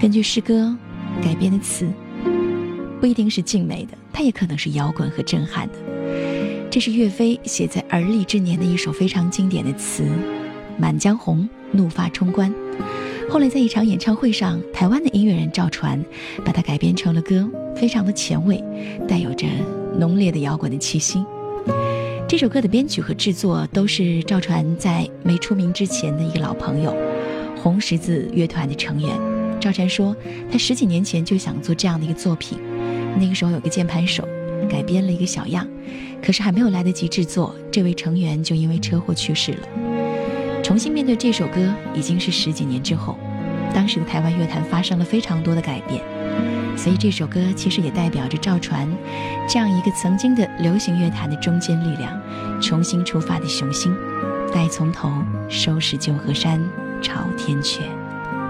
根据诗歌改编的词，不一定是静美的，它也可能是摇滚和震撼的。这是岳飞写在而立之年的一首非常经典的词《满江红·怒发冲冠》。后来在一场演唱会上，台湾的音乐人赵传把它改编成了歌，非常的前卫，带有着浓烈的摇滚的气息。这首歌的编曲和制作都是赵传在没出名之前的一个老朋友，红十字乐团的成员。赵传说他10几年前就想做这样的一个作品，那个时候有个键盘手改编了一个小样，可是还没有来得及制作，这位成员就因为车祸去世了。重新面对这首歌已经是10几年之后，当时的台湾乐坛发生了非常多的改变，所以这首歌其实也代表着赵传这样一个曾经的流行乐坛的中坚力量重新出发的雄心，待从头收拾旧河山，朝天阙。